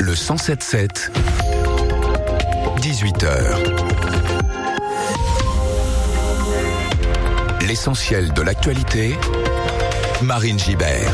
Le 107.7, 18h. L'essentiel de l'actualité, Marine Gibert.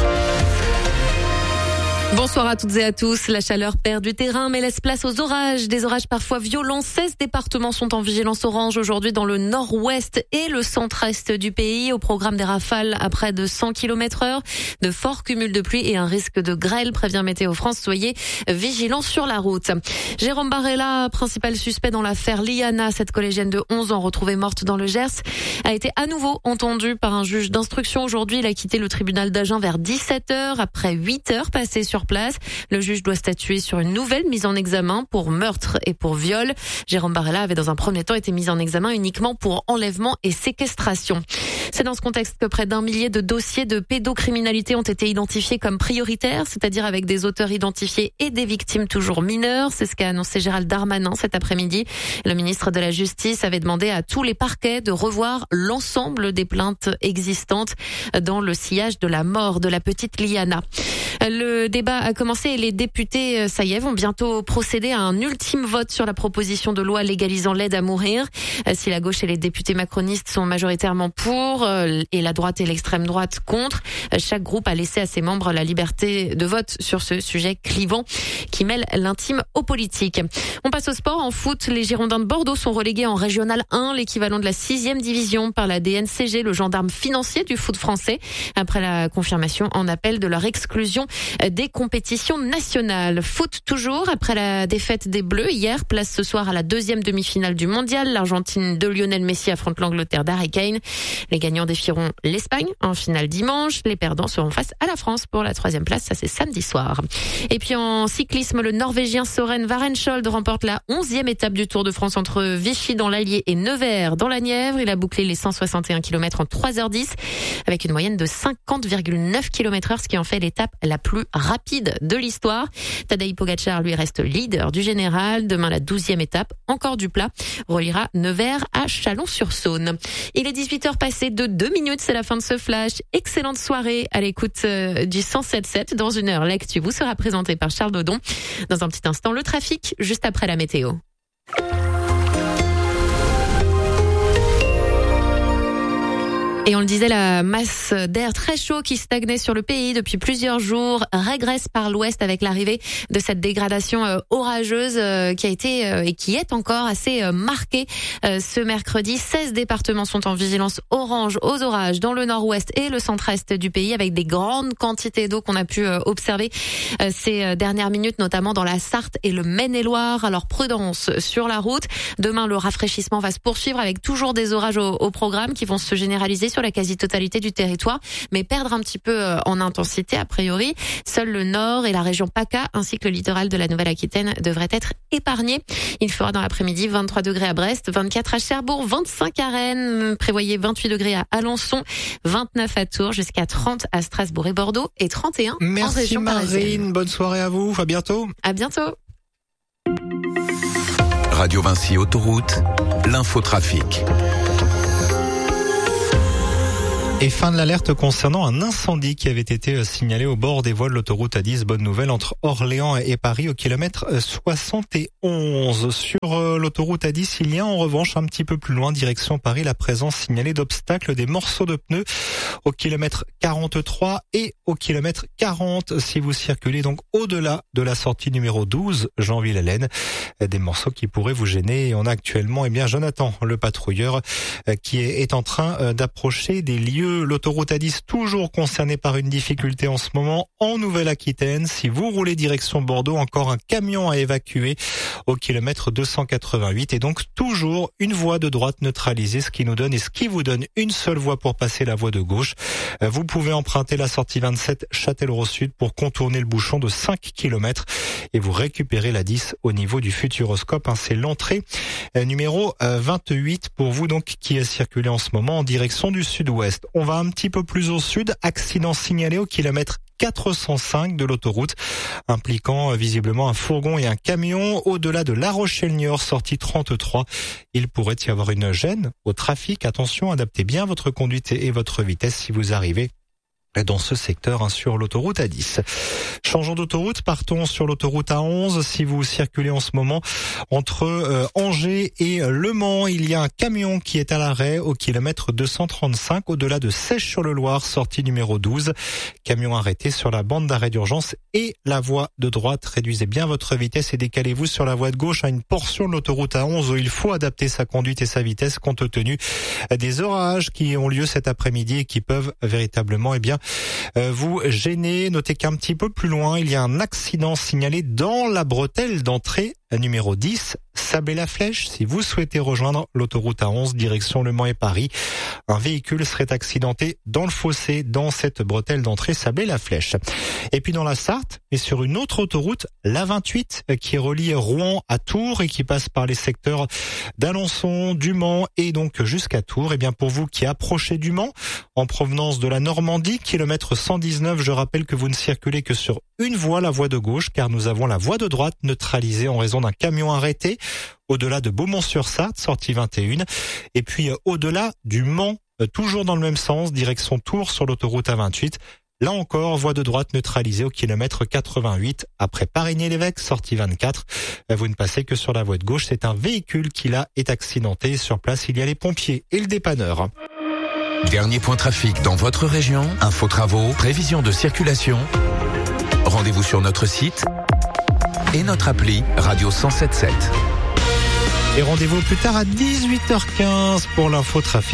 Bonsoir à toutes et à tous. La chaleur perd du terrain mais laisse place aux orages. Des orages parfois violents. 16 départements sont en vigilance orange aujourd'hui dans le nord-ouest et le centre-est du pays. Au programme des rafales à près de 100 km/h, de forts cumuls de pluie et un risque de grêle, prévient Météo France. Soyez vigilants sur la route. Jérôme Barella, principal suspect dans l'affaire Liana, cette collégienne de 11 ans retrouvée morte dans le Gers, a été à nouveau entendu par un juge d'instruction aujourd'hui. Il a quitté le tribunal d'Agen vers 17h après 8 heures passées sur place. Le juge doit statuer sur une nouvelle mise en examen pour meurtre et pour viol. Jérôme Barella avait dans un premier temps été mis en examen uniquement pour enlèvement et séquestration. C'est dans ce contexte que près d'1 millier de dossiers de pédocriminalité ont été identifiés comme prioritaires, c'est-à-dire avec des auteurs identifiés et des victimes toujours mineures. C'est ce qu'a annoncé Gérald Darmanin cet après-midi. Le ministre de la Justice avait demandé à tous les parquets de revoir l'ensemble des plaintes existantes dans le sillage de la mort de la petite Liana. Le débat a commencé et les députés, ça y est, vont bientôt procéder à un ultime vote sur la proposition de loi légalisant l'aide à mourir. Si la gauche et les députés macronistes sont majoritairement pour et la droite et l'extrême droite contre, chaque groupe a laissé à ses membres la liberté de vote sur ce sujet clivant qui mêle l'intime au politique. On passe au sport. En foot, les Girondins de Bordeaux sont relégués en Régional 1, l'équivalent de la 6e division par la DNCG, le gendarme financier du foot français, après la confirmation en appel de leur exclusion des compétitions nationales. Foot toujours, après la défaite des Bleus hier, place ce soir à la 2e demi-finale du mondial. L'Argentine de Lionel Messi affronte l'Angleterre d'Harry Kane. Les gagnants défieront l'Espagne en finale dimanche. Les perdants seront face à la France pour la 3e place. Ça, c'est samedi soir. Et puis en cyclisme, le Norvégien Søren Varensholt remporte la 11e étape du Tour de France entre Vichy dans l'Allier et Nevers dans la Nièvre. Il a bouclé les 161 km en 3h10 avec une moyenne de 50,9 km/h, ce qui en fait l'étape la plus rapide de l'histoire. Tadej Pogačar, lui, reste leader du général. Demain, la 12e étape, encore du plat, reliera Nevers à Chalon-sur-Saône. Il est 18h passé de 2 minutes, c'est la fin de ce flash. Excellente soirée à l'écoute du 107.7. Dans une heure, l'actu vous sera présenté par Charles Dodon. Dans un petit instant, le trafic, juste après la météo. Et on le disait, la masse d'air très chaud qui stagnait sur le pays depuis plusieurs jours régresse par l'ouest avec l'arrivée de cette dégradation orageuse qui a été et qui est encore assez marquée ce mercredi. 16 départements sont en vigilance orange aux orages dans le nord-ouest et le centre-est du pays avec des grandes quantités d'eau qu'on a pu observer ces dernières minutes, notamment dans la Sarthe et le Maine-et-Loire. Alors prudence sur la route. Demain, le rafraîchissement va se poursuivre avec toujours des orages au programme qui vont se généraliser sur la quasi-totalité du territoire, mais perdre un petit peu en intensité a priori. Seul le nord et la région PACA ainsi que le littoral de la Nouvelle-Aquitaine devraient être épargnés. Il fera dans l'après-midi 23 degrés à Brest, 24 à Cherbourg, 25 à Rennes, prévoyez 28 degrés à Alençon, 29 à Tours, jusqu'à 30 à Strasbourg et Bordeaux et 31 en région parisienne. Merci Marine, bonne soirée à vous, à bientôt. À bientôt. Radio Vinci Autoroute, l'infotrafic. Et fin de l'alerte concernant un incendie qui avait été signalé au bord des voies de l'autoroute A10, bonne nouvelle, entre Orléans et Paris au kilomètre 71. Sur l'autoroute A10, il y a en revanche un petit peu plus loin, direction Paris, la présence signalée d'obstacles des morceaux de pneus au kilomètre 43 et au kilomètre 40 si vous circulez donc au-delà de la sortie numéro 12, Jeanville-Hélène. Des morceaux qui pourraient vous gêner. Et on a actuellement, Jonathan, le patrouilleur, qui est en train d'approcher des lieux. L'autoroute A10 toujours concernée par une difficulté en ce moment en Nouvelle-Aquitaine. Si vous roulez direction Bordeaux, encore un camion à évacuer au kilomètre 288 et donc toujours une voie de droite neutralisée, ce qui vous donne une seule voie pour passer la voie de gauche. Vous pouvez emprunter la sortie 27 Châtellerault Sud pour contourner le bouchon de 5 km et vous récupérez la 10 au niveau du Futuroscope. C'est l'entrée numéro 28 pour vous donc qui circulez en ce moment en direction du sud-ouest. On va un petit peu plus au sud, accident signalé au kilomètre 405 de l'autoroute, impliquant visiblement un fourgon et un camion au-delà de La Rochelle-Niort, sortie 33. Il pourrait y avoir une gêne au trafic. Attention, adaptez bien votre conduite et votre vitesse si vous arrivez dans ce secteur sur l'autoroute A10. Changeons d'autoroute, partons sur l'autoroute A11. Si vous circulez en ce moment entre Angers et Le Mans, il y a un camion qui est à l'arrêt au kilomètre 235 au-delà de Seiche-sur-le-Loir, sortie numéro 12. Camion arrêté sur la bande d'arrêt d'urgence et la voie de droite. Réduisez bien votre vitesse et décalez-vous sur la voie de gauche à une portion de l'autoroute A11 où il faut adapter sa conduite et sa vitesse compte tenu des orages qui ont lieu cet après-midi et qui peuvent véritablement vous gêner. Notez qu'un petit peu plus loin, il y a un accident signalé dans la bretelle d'entrée numéro 10, Sablé-la-Flèche. Si vous souhaitez rejoindre l'autoroute A11 direction Le Mans et Paris, un véhicule serait accidenté dans le fossé dans cette bretelle d'entrée Sablé-la-Flèche. Et puis dans la Sarthe, et sur une autre autoroute, l'A28 qui relie Rouen à Tours et qui passe par les secteurs d'Alençon, du Mans et donc jusqu'à Tours. Et bien pour vous qui approchez du Mans en provenance de la Normandie, kilomètre 119, je rappelle que vous ne circulez que sur une voie, la voie de gauche, car nous avons la voie de droite neutralisée en raison d'un camion arrêté au-delà de Beaumont-sur-Sarthe, sortie 21, et puis au-delà du Mans, toujours dans le même sens, direction Tours sur l'autoroute A28. Là encore, voie de droite neutralisée au kilomètre 88, après Parigny-l'Évêque, sortie 24. Vous ne passez que sur la voie de gauche, c'est un véhicule qui là est accidenté. Sur place, il y a les pompiers et le dépanneur. Dernier point trafic dans votre région, info travaux, prévision de circulation. Rendez-vous sur notre site et notre appli Radio 107.7. Et rendez-vous plus tard à 18h15 pour l'info trafic.